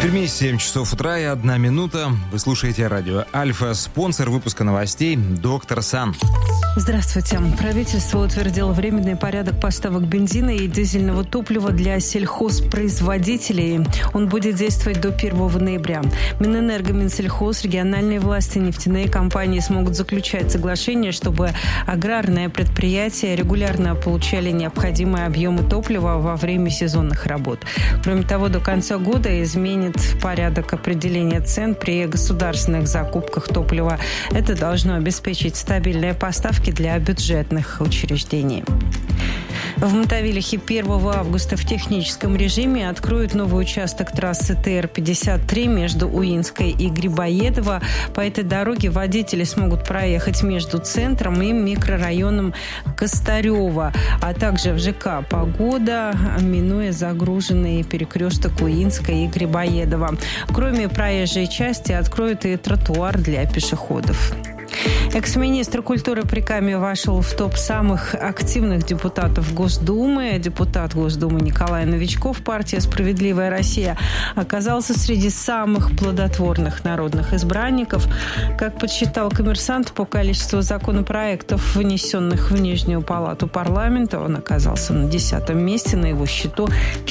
Перми 7 часов утра и 1 минута. Вы слушаете радио Альфа. Спонсор выпуска новостей «Доктор Сан». Здравствуйте. Правительство утвердило временный порядок поставок бензина и дизельного топлива для сельхозпроизводителей. Он будет действовать до 1 ноября. Минэнерго, Минсельхоз, региональные власти, нефтяные компании смогут заключать соглашения, чтобы аграрные предприятия регулярно получали необходимые объемы топлива во время сезонных работ. Кроме того, до конца года изменит порядок определения цен при государственных закупках топлива. Это должно обеспечить стабильные поставки для бюджетных учреждений. В Мотовилихе 1 августа в техническом режиме откроют новый участок трассы ТР-53 между Уинской и Грибоедово. По этой дороге водители смогут проехать между центром и микрорайоном Костарева, а также в ЖК «Погода», минуя загруженный перекресток Уинской и Грибоедово. Кроме проезжей части откроют и тротуар для пешеходов. Экс-министр культуры Прикамья вошел в топ самых активных депутатов Госдумы. Депутат Госдумы Николай Новичков, партия «Справедливая Россия», оказался среди самых плодотворных народных избранников. Как подсчитал «Коммерсант», по количеству законопроектов, внесенных в Нижнюю палату парламента, он оказался на 10-м месте. На его счету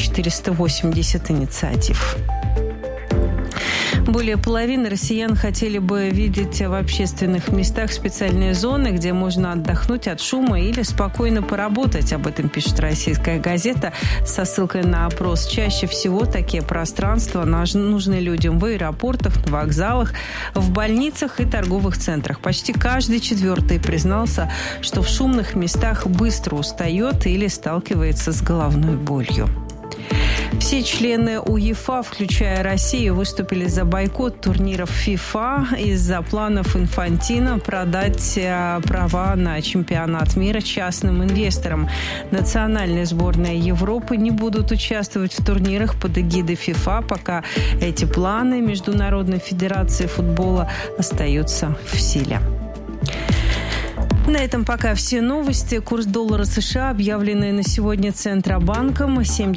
480 инициатив. Более половины россиян хотели бы видеть в общественных местах специальные зоны, где можно отдохнуть от шума или спокойно поработать. Об этом пишет «Российская газета» со ссылкой на опрос. Чаще всего такие пространства нужны людям в аэропортах, на вокзалах, в больницах и торговых центрах. Почти каждый 4-й признался, что в шумных местах быстро устает или сталкивается с головной болью. Все члены УЕФА, включая Россию, выступили за бойкот турниров ФИФА из-за планов Инфантино продать права на чемпионат мира частным инвесторам. Национальные сборные Европы не будут участвовать в турнирах под эгидой ФИФА, пока эти планы Международной федерации футбола остаются в силе. На этом пока все новости. Курс доллара США, объявленный на сегодня Центробанком,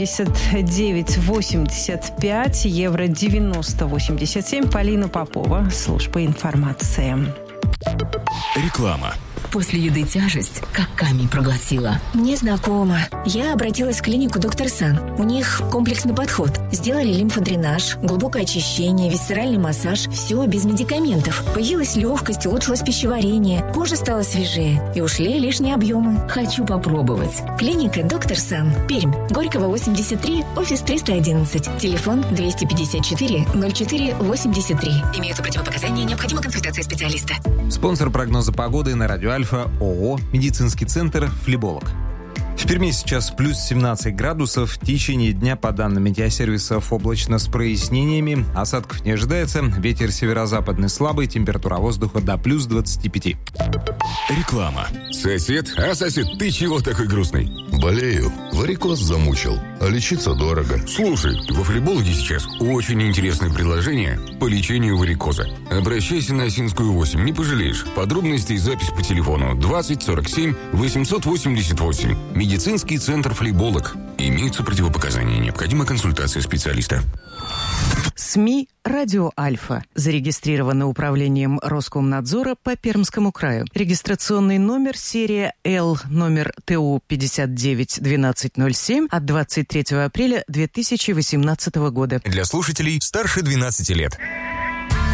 79,85, евро 90,87. Полина Попова, служба информации. Реклама. После еды тяжесть, как камень проглотила. Мне знакомо. Я обратилась в клинику «Доктор Сан». У них комплексный подход. Сделали лимфодренаж, глубокое очищение, висцеральный массаж. Все без медикаментов. Появилась легкость, улучшилось пищеварение. Кожа стала свежее. И ушли лишние объемы. Хочу попробовать. Клиника «Доктор Сан». Пермь. Горького, 83, офис 311. Телефон 254 04 83. Имеются противопоказания, необходима консультация специалиста. Спонсор прогноза погоды на радио Альфа ООО «Медицинский центр Флеболог». В Перми сейчас плюс 17 градусов. В течение дня, по данным метеосервисов, облачно с прояснениями. Осадков не ожидается. Ветер северо-западный слабый. Температура воздуха до плюс 25. Реклама. Сосед? А, сосед, ты чего такой грустный? Болею. Варикоз замучил. А лечиться дорого. Слушай, во Флебологе сейчас очень интересное предложение по лечению варикоза. Обращайся на Осинскую 8, не пожалеешь. Подробности и запись по телефону 20 47 888. Медицинский центр Флеболог. Имеются противопоказания. Необходима консультация специалиста. СМИ «Радио Альфа». Зарегистрировано управлением Роскомнадзора по Пермскому краю. Регистрационный номер серия Л, номер ТУ 591207 от 23 апреля 2018 года. Для слушателей старше 12 лет.